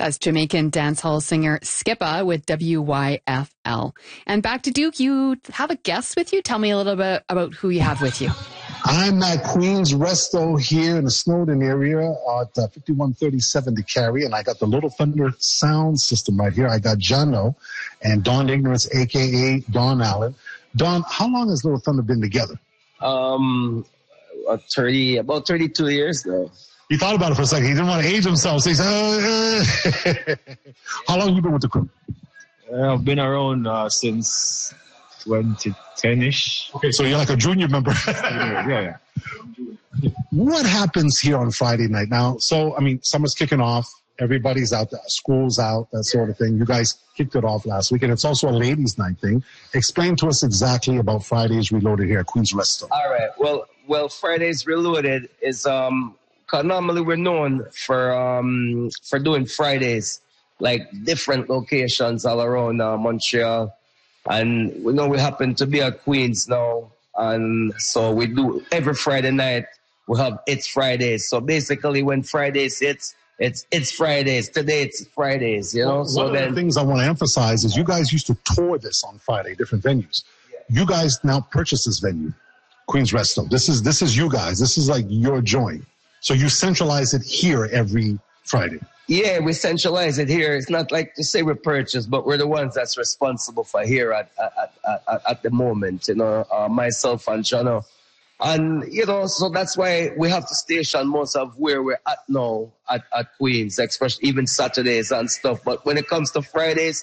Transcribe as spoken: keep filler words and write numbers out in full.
That's Jamaican dancehall singer Skippa with W Y F L. And back to Duke, you have a guest with you. Tell me a little bit about who you have with you. I'm at Queen's Resto here in the Snowden area at uh, fifty-one thirty-seven to carry, and I got the Little Thunder sound system right here. I got Jono and Don Ignorance, a k a. Don Allen. Don, how long has Little Thunder been together? Um, uh, thirty, about thirty-two years now. He thought about it for a second. He didn't want to age himself, so he said, uh, uh. How long have you been with the crew? Uh, I've been around uh, since twenty ten-ish. Okay, so you're like a junior member. yeah, yeah. What happens here on Friday night? Now, so, I mean, summer's kicking off. Everybody's out there. School's out, that sort of thing. You guys kicked it off last week, and it's also a ladies' night thing. Explain to us exactly about Fridays Reloaded here at Queen's Resto. All right. Well, well, Fridays Reloaded is, um, cause normally we're known for, um, for doing Fridays, like different locations all around uh, Montreal. And we know we happen to be at Queens now. And so we do every Friday night, we have It's Fridays. So basically when Fridays hits, it's It's Fridays. Today it's Fridays, you know. Well, so one then, of the things I want to emphasize is you guys used to tour this on Friday, different venues. Yeah. You guys now purchase this venue, Queen's Resto. This is this is you guys. This is like your joint. So you centralize it here every Friday. Yeah, we centralize it here. It's not like to say we purchase, but we're the ones that's responsible for here at at, at, at the moment, you know, uh, myself and Jono. And, you know, so that's why we have to station most of where we're at now at, at Queens, especially even Saturdays and stuff. But when it comes to Fridays,